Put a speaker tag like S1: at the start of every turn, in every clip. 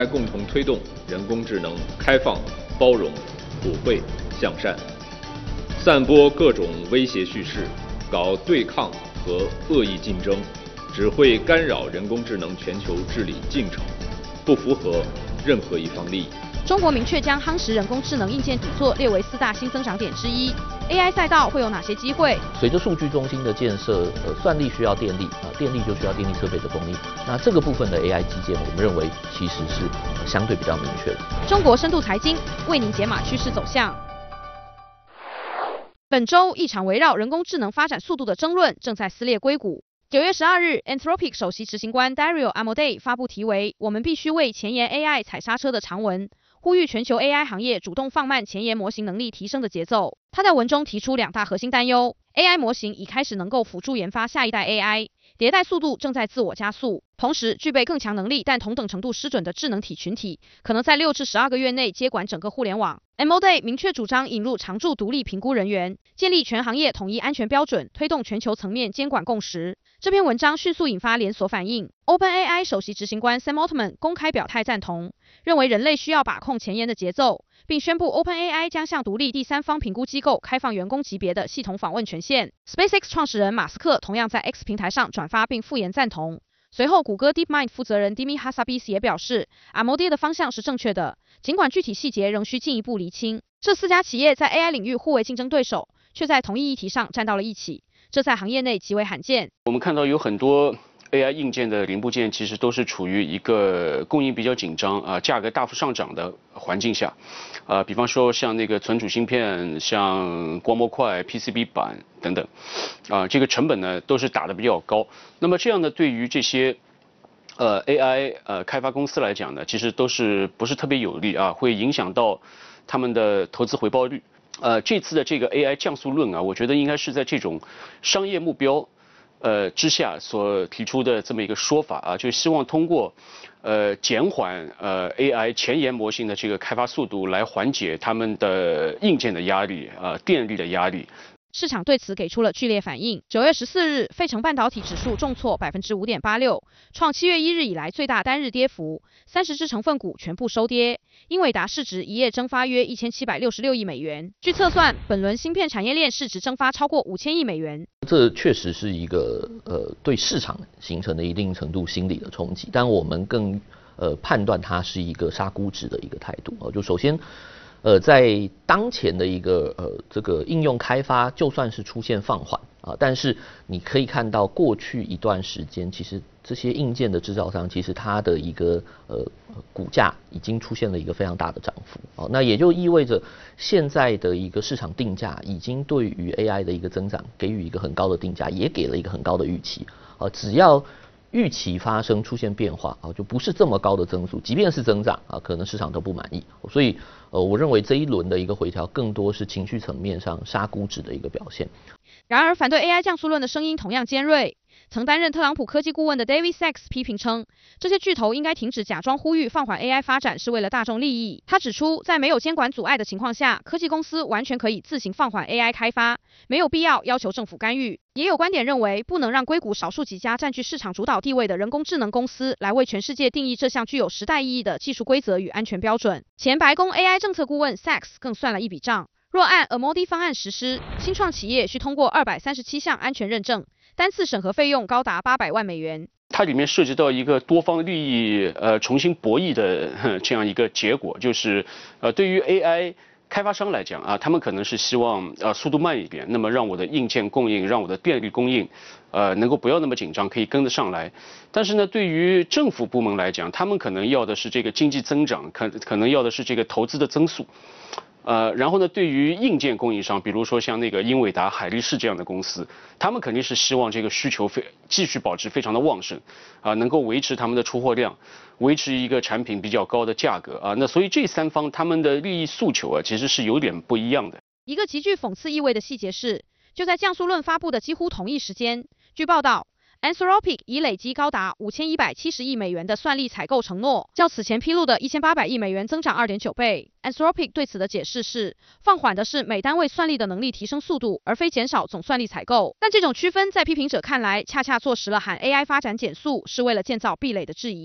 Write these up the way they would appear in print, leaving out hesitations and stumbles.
S1: 来共同推动人工智能开放、包容、普惠、向善，散播各种威胁叙事，搞对抗和恶意竞争，只会干扰人工智能全球治理进程，不符合任何一方利益。
S2: 中国明确将夯实人工智能硬件底座列为4大新增长点之一。AI 赛道会有哪些机会？
S3: 随着数据中心的建设，算力需要电力电力就需要电力设备的供应。那这个部分的 AI 基建，我们认为其实是相对比较明确的。
S2: 中国深度财经为您解码趋势走向。本周一场围绕人工智能发展速度的争论正在撕裂硅谷。9月12日 ，Anthropic 首席执行官 Dario Amodei 发布题为"我们必须为前沿 AI 踩刹车"的长文，呼吁全球 AI 行业主动放慢前沿模型能力提升的节奏。他在文中提出2大核心担忧 ：AI 模型已开始能够辅助研发下一代 AI， 迭代速度正在自我加速，同时具备更强能力但同等程度失准的智能体群体，可能在6至12个月内接管整个互联网。Amodei 明确主张引入常驻独立评估人员，建立全行业统一安全标准，推动全球层面监管共识。这篇文章迅速引发连锁反应。OpenAI 首席执行官 Sam Altman 公开表态赞同，认为人类需要把控前沿的节奏，并宣布 OpenAI 将向独立第三方评估机构开放员工级别的系统访问权限。SpaceX 创始人马斯克同样在 X 平台上转发并附言赞同。随后，谷歌 DeepMind 负责人 Dimi Hassabis 也表示 ，Amodei 的方向是正确的，尽管具体细节仍需进一步厘清。这4家企业在 AI 领域互为竞争对手，却在同一议题上站到了一起，这在行业内极为罕见。
S4: 我们看到有很多 AI 硬件的零部件其实都是处于一个供应比较紧张价格大幅上涨的环境下，比方说像那个存储芯片、像光模块、PCB 板等等，这个成本呢都是打得比较高。那么这样呢，对于这些AI 开发公司来讲呢，其实都是不是特别有利会影响到他们的投资回报率。这次的这个 AI 降速论我觉得应该是在这种商业目标之下所提出的这么一个说法就希望通过减缓AI 前沿模型的这个开发速度，来缓解他们的硬件的压力电力的压力。
S2: 市场对此给出了剧烈反应。9月14日，费城半导体指数重挫 5.86%， 创7月1日以来最大单日跌幅，30只成分股全部收跌。英伟达市值一夜蒸发约1766亿美元。据测算，本轮芯片产业链市值蒸发超过5000亿美元。
S3: 这确实是一个对市场形成的一定程度心理的冲击，但我们更判断它是一个杀估值的一个态度就首先。在当前的一个这个应用开发，就算是出现放缓但是你可以看到过去一段时间，其实这些硬件的制造商，其实它的一个股价已经出现了一个非常大的涨幅那也就意味着现在的一个市场定价已经对于 AI 的一个增长给予一个很高的定价，也给了一个很高的预期只要预期发生出现变化就不是这么高的增速，即便是增长可能市场都不满意。所以我认为这一轮的一个回调更多是情绪层面上杀估值的一个表现。
S2: 然而，反对 AI 降速论的声音同样尖锐。曾担任特朗普科技顾问的 David Sacks 批评称，这些巨头应该停止假装呼吁放缓 AI 发展是为了大众利益。他指出，在没有监管阻碍的情况下，科技公司完全可以自行放缓 AI 开发，没有必要要求政府干预。也有观点认为，不能让硅谷少数几家占据市场主导地位的人工智能公司来为全世界定义这项具有时代意义的技术规则与安全标准。前白宫 AI 政策顾问 Sacks 更算了一笔账，若按 Amodei 方案实施，新创企业需通过237项安全认证，单次审核费用高达800万美元。
S4: 它里面涉及到一个多方利益重新博弈的这样一个结果，就是对于 AI 开发商来讲他们可能是希望速度慢一点，那么让我的硬件供应，让我的电力供应能够不要那么紧张，可以跟得上来。但是呢，对于政府部门来讲，他们可能要的是这个经济增长，可能要的是这个投资的增速。然后呢，对于硬件供应商，比如说像那个英伟达、海力士这样的公司，他们肯定是希望这个需求继续保持非常的旺盛，能够维持他们的出货量，维持一个产品比较高的价格那所以这3方他们的利益诉求其实是有点不一样的。
S2: 一个极具讽刺意味的细节是，就在降速论发布的几乎同一时间，据报道，Anthropic 已累积高达5170亿美元的算力采购承诺，较此前披露的1800亿美元增长2.9倍。Anthropic 对此的解释是，放缓的是每单位算力的能力提升速度，而非减少总算力采购。但这种区分在批评者看来，恰恰坐实了喊 AI 发展减速是为了建造壁垒的质疑。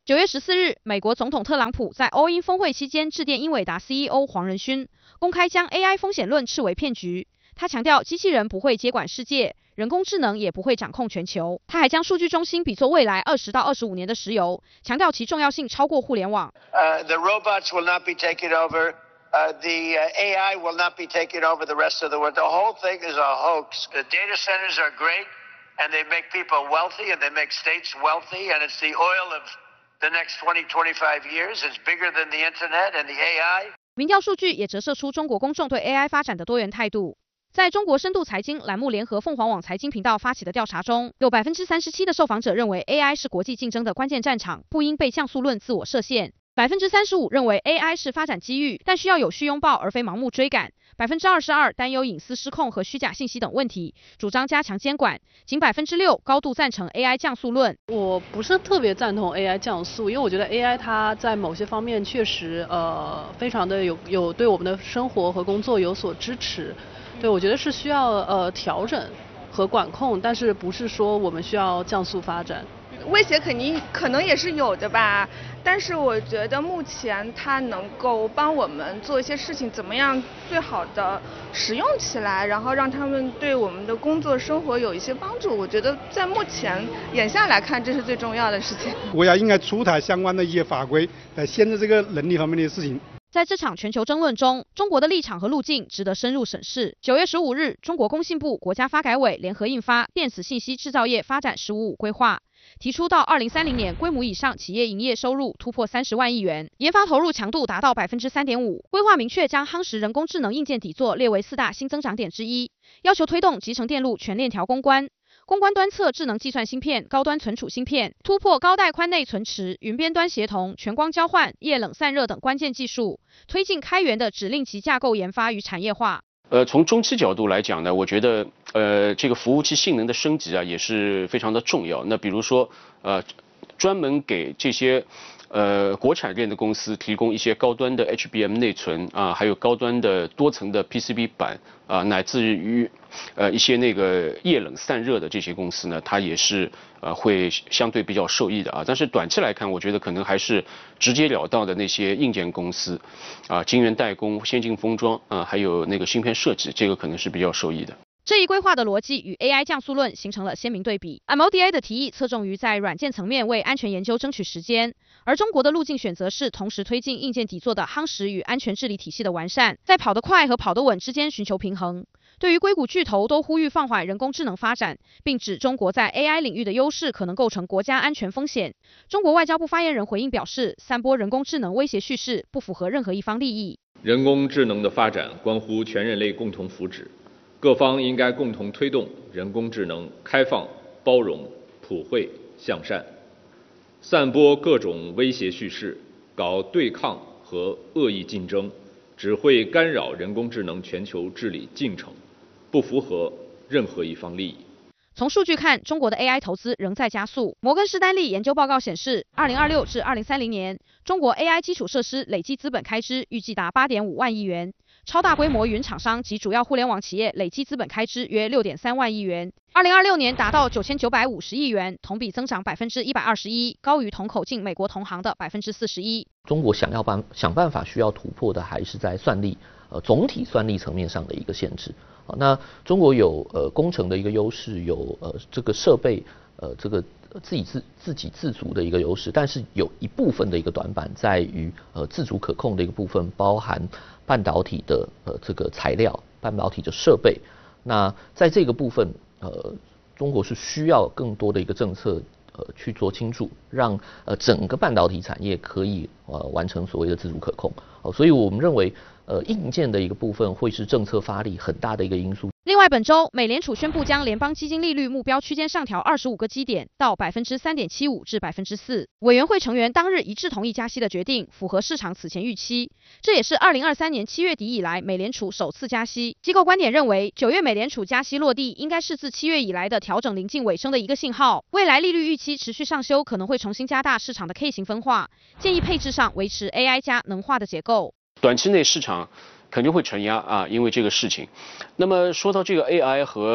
S2: 9月14日，美国总统特朗普在欧因峰会期间致电英伟达 CEO 黄仁勋，公开将 AI 风险论斥为骗局。他强调，机器人不会接管世界，人工智能也不会掌控全球。他还将数据中心比作未来20到25年的石油，强调其重要性超过互联网。
S5: The robots will not be taking over. The AI will not be taking over the rest of the world. The whole thing is a hoax. The data centers are great, and they make people wealthy, and they make states wealthy, and it's the oil of the next 20, 25 years. It's bigger than the internet and the AI.
S2: 民调数据也折射出中国公众对 AI 发展的多元态度。在中国深度财经栏目联合凤凰网财经频道发起的调查中，有37%的受访者认为 AI 是国际竞争的关键战场，不应被像素论自我设限。35%认为 AI 是发展机遇，但需要有序拥抱而非盲目追赶。22%担忧隐私失控和虚假信息等问题，主张加强监管。仅6%高度赞成 AI 降速论。
S6: 我不是特别赞同 AI 降速，因为我觉得 AI 它在某些方面确实非常的有对我们的生活和工作有所支持。对，我觉得是需要调整和管控，但是不是说我们需要降速发展。
S7: 威胁可能也是有的吧，但是我觉得目前它能够帮我们做一些事情，怎么样最好的使用起来，然后让他们对我们的工作生活有一些帮助。我觉得在目前眼下来看，这是最重要的事情。
S8: 国家应该出台相关的一些法规来限制这个能力方面的事情。
S2: 在这场全球争论中，中国的立场和路径值得深入审视。9月15日，中国工信部、国家发改委联合印发《电子信息制造业发展“15+5”规划》，提出到2030年，规模以上企业营业收入突破30万亿元，研发投入强度达到3.5%。规划明确将夯实人工智能硬件底座列为4大新增长点之一，要求推动集成电路全链条攻关。攻关端侧智能计算芯片、高端存储芯片，突破高带宽内存池、云边端协同、全光交换、液冷散热等关键技术，推进开源的指令集架构研发与产业化。
S4: 从中期角度来讲呢，我觉得这个服务器性能的升级啊也是非常的重要。那比如说专门给这些国产链的公司提供一些高端的 HBM 内存啊，还有高端的多层的 PCB 板啊，乃至于一些那个液冷散热的这些公司呢，它也是会相对比较受益的啊。但是短期来看，我觉得可能还是直截了当的那些硬件公司啊，晶圆代工、先进封装啊，还有那个芯片设计，这个可能是比较受益的。
S2: 这一规划的逻辑与 AI 降速论形成了鲜明对比。MODA 的提议侧重于在软件层面为安全研究争取时间，而中国的路径选择是同时推进硬件底座的夯实与安全治理体系的完善，在跑得快和跑得稳之间寻求平衡。对于硅谷巨头都呼吁放缓人工智能发展，并指中国在 AI 领域的优势可能构成国家安全风险。中国外交部发言人回应表示，散播人工智能威胁叙事不符合任何一方利益。
S1: 人工智能的发展关乎全人类共同福祉。各方应该共同推动人工智能开放、包容、普惠、向善。散播各种威胁叙事，搞对抗和恶意竞争，只会干扰人工智能全球治理进程，不符合任何一方利益。
S2: 从数据看，中国的 AI 投资仍在加速。摩根士丹利研究报告显示，2026至2030年，中国 AI 基础设施累计资本开支预计达8.5万亿元，超大规模云厂商及主要互联网企业累计资本开支约6.3万亿元。2026年达到9950亿元，同比增长121%，高于同口径美国同行的41%。
S3: 中国想办法需要突破的还是在算力总体算力层面上的一个限制。那中国有工程的一个优势，有这个设备这个自给自足的一个优势，但是有一部分的一个短板在于自主可控的一个部分，包含半导体的这个材料、半导体的设备。那在这个部分中国是需要更多的一个政策去做倾注，让整个半导体产业可以完成所谓的自主可控。所以我们认为硬件的一个部分会是政策发力很大的一个因素。
S2: 另外，本周美联储宣布将联邦基金利率目标区间上调25个基点到3.75%至4%。委员会成员当日一致同意加息的决定，符合市场此前预期。这也是2023年7月底以来美联储首次加息。机构观点认为，9月美联储加息落地，应该是自7月以来的调整临近尾声的一个信号。未来利率预期持续上修，可能会重新加大市场的 K 型分化。建议配置上维持 AI 加能化的结构。
S4: 短期内市场肯定会承压啊，因为这个事情。那么说到这个 AI 和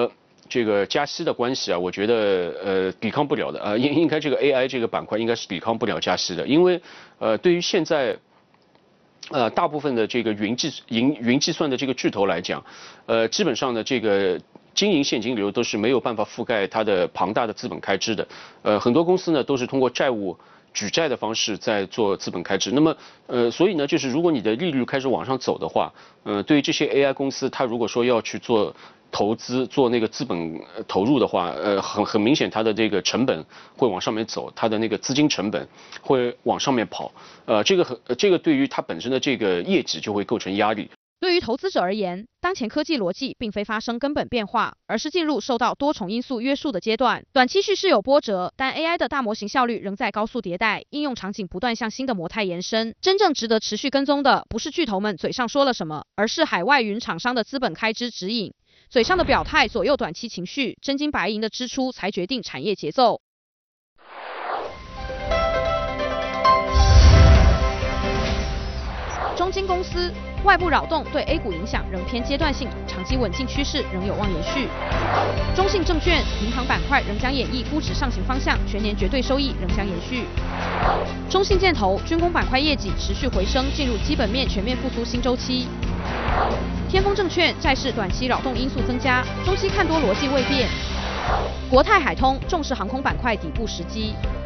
S4: 这个加息的关系啊，我觉得抵抗不了的应该这个 AI 这个板块应该是抵抗不了加息的，因为对于现在大部分的这个云计算的这个巨头来讲，基本上呢这个经营现金流都是没有办法覆盖它的庞大的资本开支的，很多公司呢都是通过债务举债的方式在做资本开支。那么所以呢，就是如果你的利率开始往上走的话，对于这些 AI 公司，它如果说要去做投资做那个资本投入的话，很明显它的这个成本会往上面走，它的那个资金成本会往上面跑，这个对于它本身的这个业绩就会构成压力。
S2: 对于投资者而言，当前科技逻辑并非发生根本变化，而是进入受到多重因素约束的阶段。短期趋势有波折，但 AI 的大模型效率仍在高速迭代，应用场景不断向新的模态延伸。真正值得持续跟踪的，不是巨头们嘴上说了什么，而是海外云厂商的资本开支指引。嘴上的表态左右短期情绪，真金白银的支出才决定产业节奏。中金公司外部扰动对 A 股影响仍偏阶段性，长期稳进趋势仍有望延续。中信证券银行板块仍将演绎估值上行方向，全年绝对收益仍将延续。中信建投军工板块业绩持续回升，进入基本面全面复苏新周期。天风证券债市短期扰动因素增加，中期看多逻辑未变。国泰海通重视航空板块底部时机。